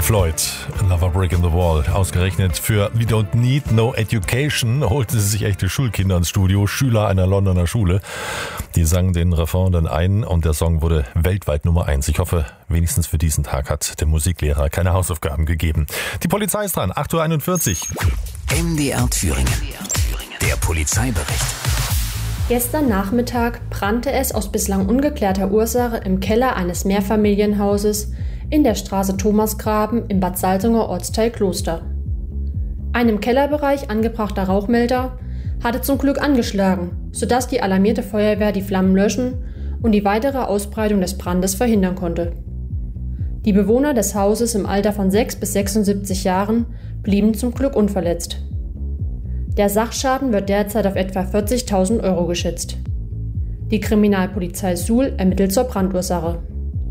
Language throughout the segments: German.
Floyd, Another Brick in the Wall. Ausgerechnet für We Don't Need No Education holten sie sich echte Schulkinder ins Studio, Schüler einer Londoner Schule. Die sangen den Refrain dann ein und der Song wurde weltweit Nummer 1. Ich hoffe, wenigstens für diesen Tag hat der Musiklehrer keine Hausaufgaben gegeben. Die Polizei ist dran, 8.41 Uhr. MDR Thüringen. Der Polizeibericht. Gestern Nachmittag brannte es aus bislang ungeklärter Ursache im Keller eines Mehrfamilienhauses in der Straße Thomasgraben im Bad Salzunger Ortsteil Kloster. Ein im Kellerbereich angebrachter Rauchmelder hatte zum Glück angeschlagen, sodass die alarmierte Feuerwehr die Flammen löschen und die weitere Ausbreitung des Brandes verhindern konnte. Die Bewohner des Hauses im Alter von 6 bis 76 Jahren blieben zum Glück unverletzt. Der Sachschaden wird derzeit auf etwa 40.000 Euro geschätzt. Die Kriminalpolizei Suhl ermittelt zur Brandursache.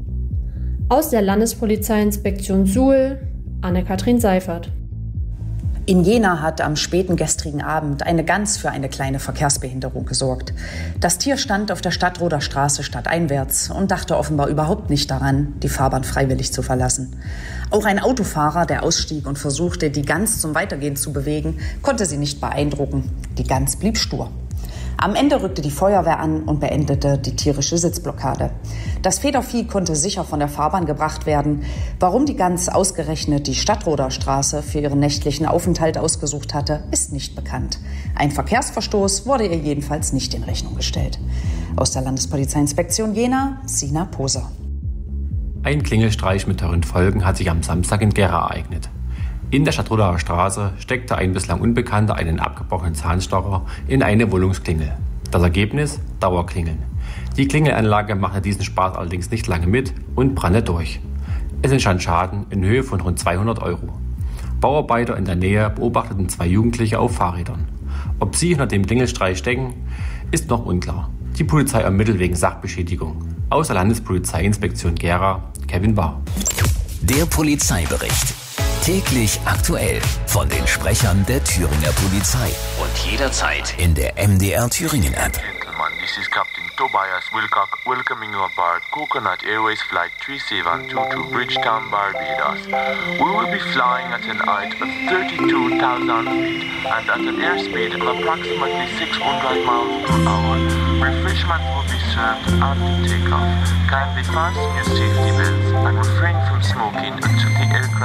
Aus der Landespolizeiinspektion Suhl, Anne-Kathrin Seifert. In Jena hat am späten gestrigen Abend eine Gans für eine kleine Verkehrsbehinderung gesorgt. Das Tier stand auf der Stadtroder Straße stadteinwärts und dachte offenbar überhaupt nicht daran, die Fahrbahn freiwillig zu verlassen. Auch ein Autofahrer, der ausstieg und versuchte, die Gans zum Weitergehen zu bewegen, konnte sie nicht beeindrucken. Die Gans blieb stur. Am Ende rückte die Feuerwehr an und beendete die tierische Sitzblockade. Das Federvieh konnte sicher von der Fahrbahn gebracht werden. Warum die Gans ausgerechnet die Stadtroder Straße für ihren nächtlichen Aufenthalt ausgesucht hatte, ist nicht bekannt. Ein Verkehrsverstoß wurde ihr jedenfalls nicht in Rechnung gestellt. Aus der Landespolizeiinspektion Jena, Sina Poser. Ein Klingelstreich mit teuren Folgen hat sich am Samstag in Gera ereignet. In der Stadtroder Straße steckte ein bislang Unbekannter einen abgebrochenen Zahnstocher in eine Wohnungsklingel. Das Ergebnis? Dauerklingeln. Die Klingelanlage machte diesen Spaß allerdings nicht lange mit und brannte durch. Es entstand Schaden in Höhe von rund 200 Euro. Bauarbeiter in der Nähe beobachteten 2 Jugendliche auf Fahrrädern. Ob sie hinter dem Klingelstreich stecken, ist noch unklar. Die Polizei ermittelt wegen Sachbeschädigung. Aus der Landespolizeiinspektion Gera, Kevin Bahr. Der Polizeibericht. Täglich aktuell von den Sprechern der Thüringer Polizei und jederzeit in der MDR Thüringen App. This is Captain Tobias Wilcock welcoming you aboard Coconut Airways Flight 3722 to Bridgetown, Barbados. We will be flying at an height of 32,000 feet and at an airspeed of approximately 600 miles per hour. Refreshment will be served after takeoff. Kindly fasten your safety belts and refrain from smoking until the aircraft